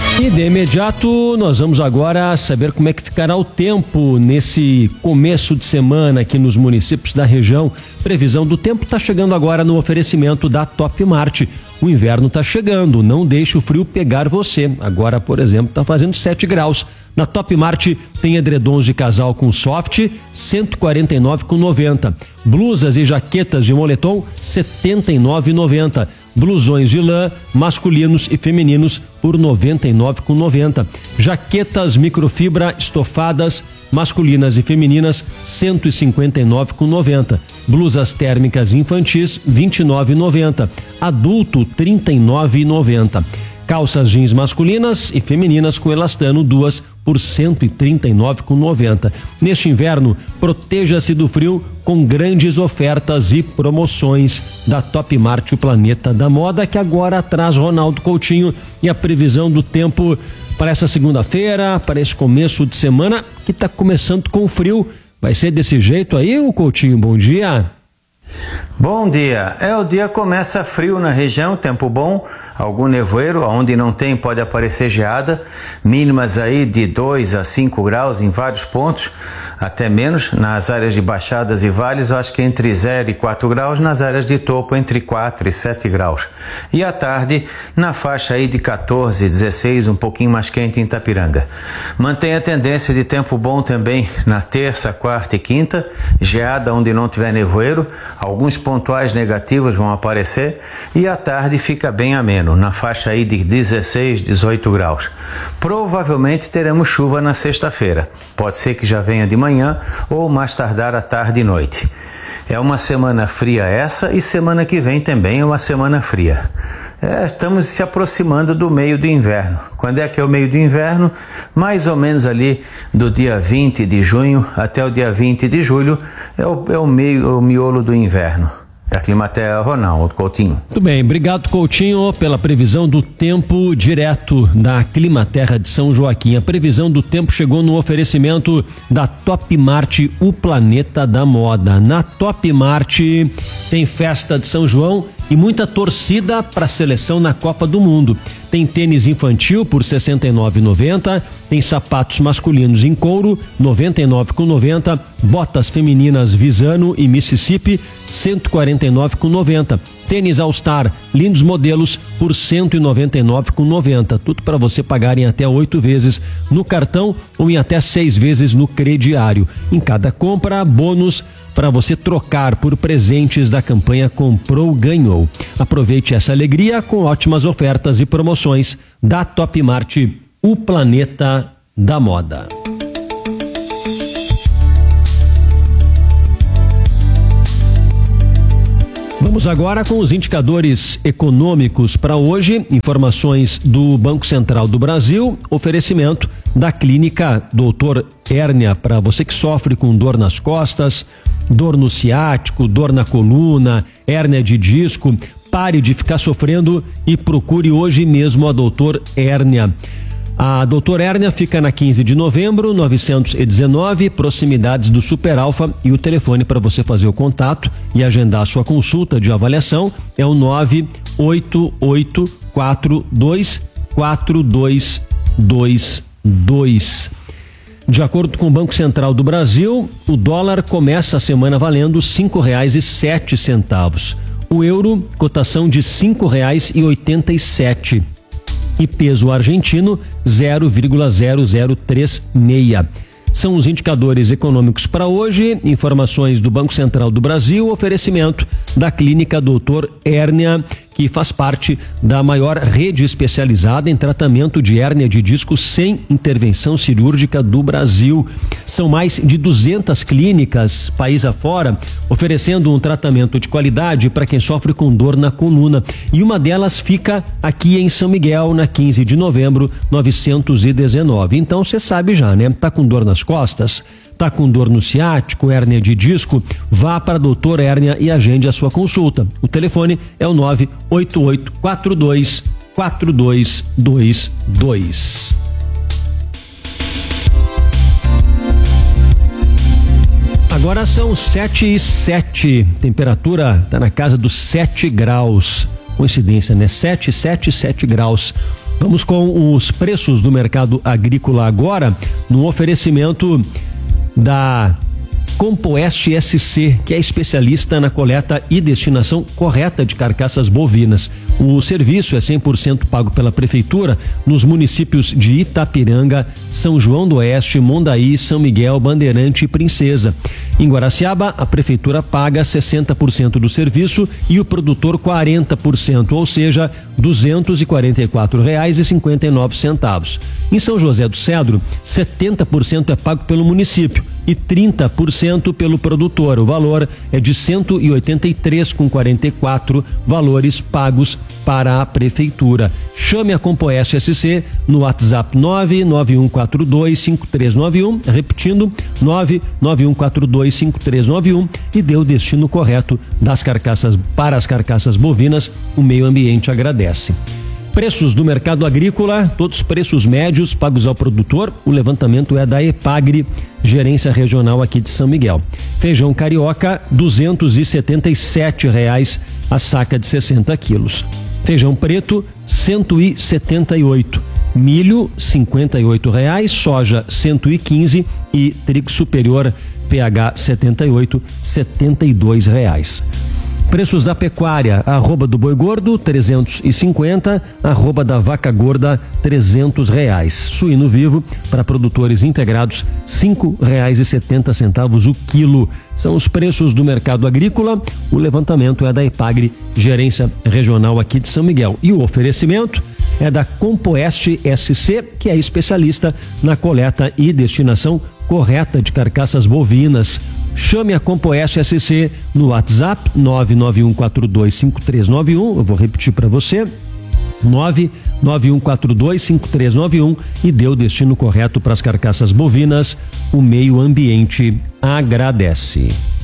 E de imediato nós vamos agora saber como é que ficará o tempo nesse começo de semana aqui nos municípios da região. Previsão do tempo está chegando agora no oferecimento da Top Mart. O inverno está chegando, não deixe o frio pegar você. Agora, por exemplo, está fazendo 7 graus. Na Top Mart tem edredons de casal com soft, R$ 149,90. Blusas e jaquetas de moletom, R$ 79,90. Blusões de lã, masculinos e femininos, por R$ 99,90. Jaquetas microfibra estofadas, masculinas e femininas, R$ 159,90. Blusas térmicas infantis, R$ 29,90. Adulto, R$ 39,90. Calças jeans masculinas e femininas com elastano, duas por R$ 139,90. Neste inverno, proteja-se do frio com grandes ofertas e promoções da Top Mart, o planeta da moda, que agora traz Ronaldo Coutinho e a previsão do tempo para essa segunda-feira, para esse começo de semana, que está começando com frio. Vai ser desse jeito aí, o Coutinho? Bom dia. Bom dia. O dia começa frio na região, tempo bom, algum nevoeiro, onde não tem pode aparecer geada, mínimas aí de 2 a 5 graus em vários pontos, até menos, nas áreas de baixadas e vales eu acho que entre 0 e 4 graus, nas áreas de topo entre 4 e 7 graus. E à tarde, na faixa aí de 14, 16, um pouquinho mais quente em Itapiranga. Mantém a tendência de tempo bom também na terça, quarta e quinta, geada onde não tiver nevoeiro, alguns pontuais negativos vão aparecer e à tarde fica bem ameno, na faixa aí de 16, 18 graus. Provavelmente teremos chuva na sexta-feira, pode ser que já venha de manhã ou mais tardar à tarde e noite. É uma semana fria essa e semana que vem também é uma semana fria. Estamos se aproximando do meio do inverno. Quando é que é o meio do inverno? Mais ou menos ali do dia 20 de junho até o dia 20 de julho é o miolo do inverno. Da Climaterra, Ronaldo Coutinho. Muito bem, obrigado Coutinho pela previsão do tempo direto da Climaterra de São Joaquim. A previsão do tempo chegou no oferecimento da Top Mart, o planeta da moda. Na Top Mart tem festa de São João e muita torcida para a seleção na Copa do Mundo. Tem tênis infantil por R$ 69,90, tem sapatos masculinos em couro, R$ 99,90, botas femininas Visano e Mississippi, R$ 149,90. Tênis All Star, lindos modelos por R$ 199,90. Tudo para você pagar em até 8 vezes no cartão ou em até 6 vezes no crediário. Em cada compra, bônus para você trocar por presentes da campanha Comprou, Ganhou. Aproveite essa alegria com ótimas ofertas e promoções da Top Mart, o planeta da moda. Vamos agora com os indicadores econômicos para hoje. Informações do Banco Central do Brasil, oferecimento da Clínica Doutor Hérnia, para você que sofre com dor nas costas, dor no ciático, dor na coluna, hérnia de disco. Pare de ficar sofrendo e procure hoje mesmo a Doutor Hérnia. A Doutor Hérnia fica na 15 de novembro, 919, proximidades do Super Alfa, e o telefone para você fazer o contato e agendar a sua consulta de avaliação é o 988422222. De acordo com o Banco Central do Brasil, o dólar começa a semana valendo R$ 5,07. O euro, cotação de R$ 5,87. E peso argentino, 0,0036. São os indicadores econômicos para hoje. Informações do Banco Central do Brasil, oferecimento da Clínica Doutor Hérnia, que faz parte da maior rede especializada em tratamento de hérnia de disco sem intervenção cirúrgica do Brasil. São mais de 200 clínicas, país afora, oferecendo um tratamento de qualidade para quem sofre com dor na coluna. E uma delas fica aqui em São Miguel, na 15 de novembro, 919. Então você sabe já, né? Tá com dor nas costas? Tá com dor no ciático, hérnia de disco? Vá para a Doutor Hérnia e agende a sua consulta. O telefone é o 988422222. Agora são 7:07. Temperatura está na casa dos 7 graus. Coincidência, né? 7 graus. Vamos com os preços do mercado agrícola agora, no oferecimento da Compoeste SC, que é especialista na coleta e destinação correta de carcaças bovinas. O serviço é 100% pago pela Prefeitura nos municípios de Itapiranga, São João do Oeste, Mondaí, São Miguel, Bandeirante e Princesa. Em Guaraciaba, a Prefeitura paga 60% do serviço e o produtor 40%, ou seja, R$ 244,59. Em São José do Cedro, 70% é pago pelo município e 30% pelo produtor. O valor é de R$ 183,44, valores pagos para a Prefeitura. Chame a Compoeste SC no WhatsApp 991425391, repetindo 991425391, e dê o destino correto das carcaças para as carcaças bovinas. O meio ambiente agradece. Preços do mercado agrícola, todos preços médios pagos ao produtor. O levantamento é da EPAGRE, gerência regional aqui de São Miguel. Feijão carioca, R$ 277 a saca de 60 quilos. Feijão preto, 178. Milho, R$ 58, soja 115 e trigo superior PH 78, R$ 72. Preços da pecuária: arroba do boi gordo 350, arroba da vaca gorda R$300. Suíno vivo para produtores integrados R$5,70 o quilo. São os preços do mercado agrícola. O levantamento é da EPAGRE, gerência regional aqui de São Miguel. E o oferecimento é da Compoeste SC, que é especialista na coleta e destinação correta de carcaças bovinas. Chame a Compoeste SC no WhatsApp 991425391. Eu vou repetir para você: 991425391, e dê o destino correto para as carcaças bovinas. O meio ambiente agradece.